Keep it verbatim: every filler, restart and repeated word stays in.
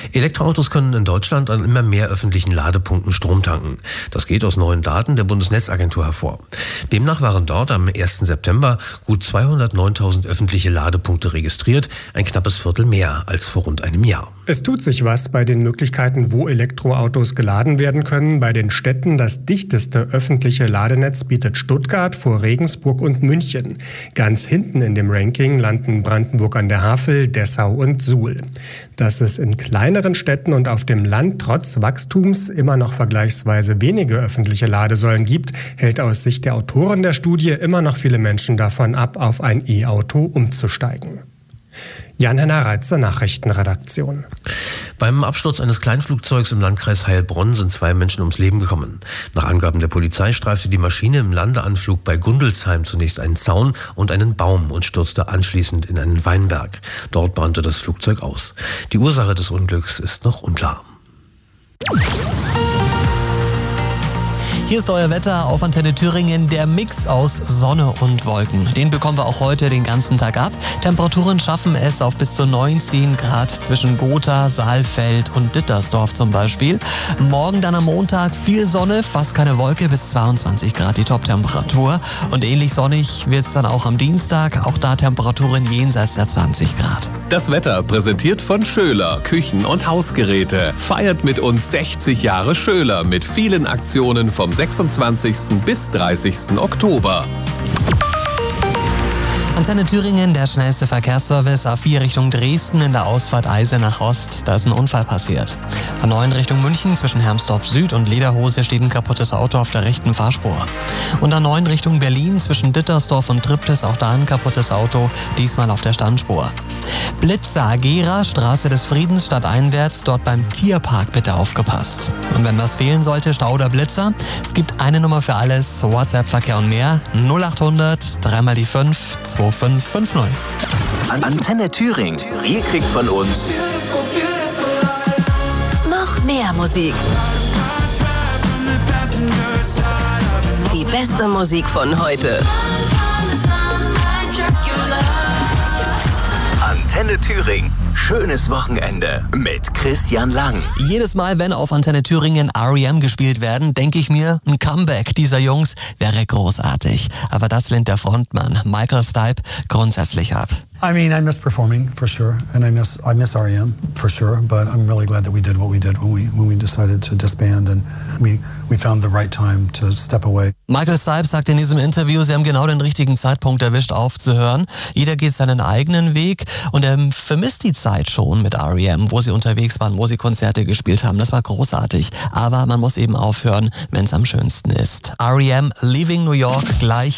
Elektroautos können in Deutschland an immer mehr öffentlichen Ladepunkten Strom tanken. Das geht aus neuen Daten der Bundesnetzagentur hervor. Demnach waren dort am ersten September gut zweihundertneuntausend öffentliche Ladepunkte registriert, ein knappes Viertel mehr als vor rund einem Jahr. Es tut sich was bei den Möglichkeiten, wo Elektroautos geladen werden können. Bei den Städten das dichteste öffentliche Ladenetz bietet Stuttgart vor Regensburg und München. Ganz hinten in dem Ranking landen Brandenburg an der Havel, Dessau und Suhl. Dass es in kleineren Städten und auf dem Land trotz Wachstums immer noch vergleichsweise wenige öffentliche Ladesäulen gibt, hält aus Sicht der Autoren der Studie immer noch viele Menschen davon ab, auf ein E-Auto umzusteigen. Jan-Henner Reitzer, Nachrichtenredaktion. Beim Absturz eines Kleinflugzeugs im Landkreis Heilbronn sind zwei Menschen ums Leben gekommen. Nach Angaben der Polizei streifte die Maschine im Landeanflug bei Gundelsheim zunächst einen Zaun und einen Baum und stürzte anschließend in einen Weinberg. Dort brannte das Flugzeug aus. Die Ursache des Unglücks ist noch unklar. Hier ist euer Wetter auf Antenne Thüringen, der Mix aus Sonne und Wolken. Den bekommen wir auch heute den ganzen Tag ab. Temperaturen schaffen es auf bis zu neunzehn Grad zwischen Gotha, Saalfeld und Dittersdorf zum Beispiel. Morgen dann am Montag viel Sonne, fast keine Wolke, bis zweiundzwanzig Grad die Top-Temperatur. Und ähnlich sonnig wird es dann auch am Dienstag, auch da Temperaturen jenseits der zwanzig Grad. Das Wetter präsentiert von Schöler, Küchen- und Hausgeräte. Feiert mit uns sechzig Jahre Schöler mit vielen Aktionen vom sechsundzwanzigsten bis dreißigsten Oktober. Antenne Thüringen, der schnellste Verkehrsservice A vier Richtung Dresden in der Ausfahrt Eisenach Ost. Da ist ein Unfall passiert. A neun Richtung München zwischen Hermsdorf Süd und Lederhose steht ein kaputtes Auto auf der rechten Fahrspur. Und A neun Richtung Berlin zwischen Dittersdorf und Triptis auch da ein kaputtes Auto, diesmal auf der Standspur. Blitzer, Gera, Straße des Friedens stadteinwärts, dort beim Tierpark bitte aufgepasst. Und wenn was fehlen sollte, Stau oder Blitzer, es gibt eine Nummer für alles, WhatsApp-Verkehr und mehr, null achthundert, dreimal die fünf, zwei fünf fünf null. Antenne Thüringen, ihr kriegt von uns noch mehr Musik. Die beste Musik von heute. Antenne Thüringen. Schönes Wochenende mit Christian Lang. Jedes Mal, wenn auf Antenne Thüringen R E M gespielt werden, denke ich mir, ein Comeback dieser Jungs wäre großartig. Aber das lehnt der Frontmann Michael Stipe grundsätzlich ab. I mean, I miss performing for sure, and I miss I miss R E M for sure. But I'm really glad that we did what we did when we when we decided to disband, and we we found the right time to step away. Michael Stipe sagt in diesem Interview, sie haben genau den richtigen Zeitpunkt erwischt, aufzuhören. Jeder geht seinen eigenen Weg und er vermisst die Zeit schon mit R E M, wo sie unterwegs waren, wo sie Konzerte gespielt haben. Das war großartig. Aber man muss eben aufhören, wenn es am schönsten ist. R E M, Leaving New York, gleich